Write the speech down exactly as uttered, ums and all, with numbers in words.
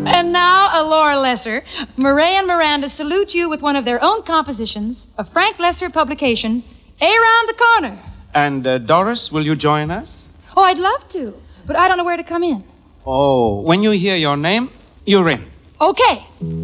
And now, a Laura Lesser. Murray and Miranda salute you with one of their own compositions, a Frank Lesser publication, Around the Corner. And, uh, Doris, will you join us? Oh, I'd love to, but I don't know where to come in. Oh, when you hear your name, you're in. Okay.